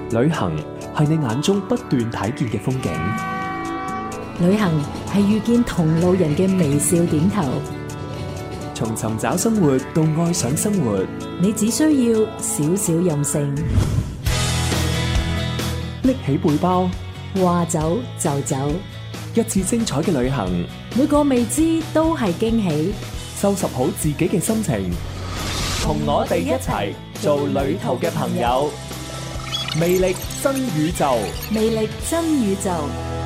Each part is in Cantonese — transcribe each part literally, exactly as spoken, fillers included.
旅行係你眼中不斷睇見嘅風景， 旅行係遇見同路人嘅微笑點頭。 從尋找生活到愛上生活， 你只需要少少任性， 拎起背包， 話走就走， 一次精彩嘅旅行， 每個未知都係驚喜。 收拾好自己嘅心情，同我哋一齊做旅途嘅朋友。魅力真宇宙， 魅力真宇宙。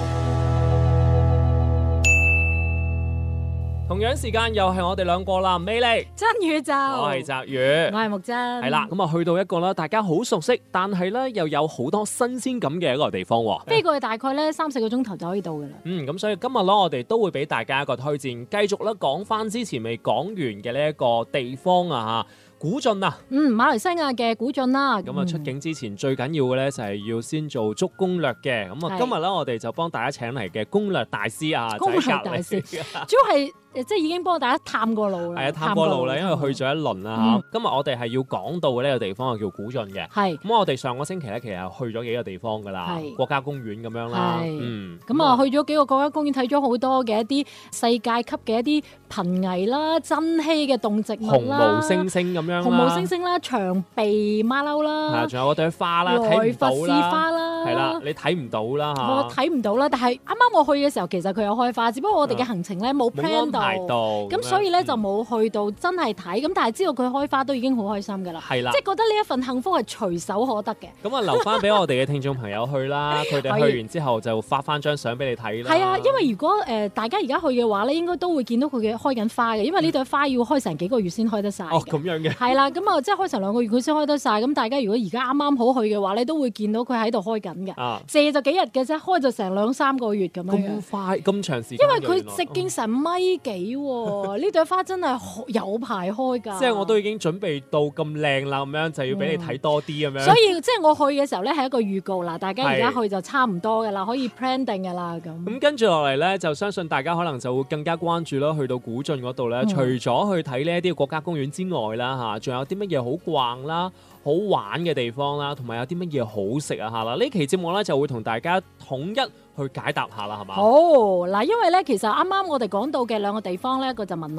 同樣時間又係我哋兩個啦，魅力真宇宙。 我係澤宇， 我係木真。 係啦，咁啊去到一個啦，大家好熟悉，但係咧又有好多新鮮感嘅一個地方喎。 飛過去大概咧三四個鐘頭就可以到噶啦。 嗯，咁所以今日咧我哋都會俾大家一個推薦，繼續咧講翻之前未講完嘅呢一個地方啊嚇。古晉啊， 嗯，馬來西亞嘅古晉啦。 咁啊、嗯、出境之前最緊要嘅咧就係要先做足攻略嘅。咁啊今日咧我哋就幫大家請嚟嘅攻略大師啊， 攻略大師，主要係即係已經幫大家探過路啦。 係啊，探過路啦，因為去咗一輪啦嚇。嗯、今日我哋係要講到嘅呢個地方係叫古晉嘅。係。咁我哋上個星期咧其實去咗幾個地方㗎啦，國家公園咁樣啦。係。嗯。咁啊去咗幾個國家公園，睇咗好多嘅一啲世界級嘅一啲瀕危啦、珍稀嘅動植物啦， 紅毛猩猩咁樣。 紅毛猩猩啦，長鼻馬騮啦， 係仲有嗰朵花啦，睇唔到啦，萊佛士花啦，係啦，你睇唔到啦嚇。 我睇唔到啦，但係啱啱我去嘅時候，其實佢有開花，只不過我哋嘅行程咧冇 plan 到，咁所以咧就冇去到真係睇，咁但係知道佢開花都已經好開心㗎啦。係啦，即係覺得呢一份幸福係隨手可得嘅。 咁啊，留翻俾我哋嘅聽眾朋友去啦，佢哋去完之後就發翻張相俾你睇啦。 係啊，因為如果誒大家而家去嘅話咧，應該都會見到佢嘅開緊花嘅，因為呢朵花要開成幾個月先開得晒。 哦，咁樣嘅。 係啦，咁啊，即係開成兩個月佢先開得晒。咁大家如果而家啱啱好去嘅話咧，都會見到佢喺度開緊嘅。啊，借就幾日嘅啫，開就成兩三個月咁樣。 咁快咁長時間？ 因為佢直徑成米幾喎，呢朵花真係有排開㗎。 即係我都已經準備到咁靚啦，咁樣就要俾你睇多啲咁樣。 所以即係我去嘅時候咧係一個預告啦，大家而家去就差唔多㗎啦，可以 plan 定㗎啦咁。 咁跟住落嚟咧，就相信大家可能就會更加關注啦。去到古晉嗰度咧，除咗去睇呢一啲國家公園之外啦，嚇，仲有啲乜嘢好逛啦、好玩嘅地方啦，同埋有啲乜嘢好食啊嚇啦！呢期節目咧就會同大家統一去解答下啦，係嘛？ 好嗱，因為咧其實啱啱我哋講到嘅兩個地方咧，一個就文萊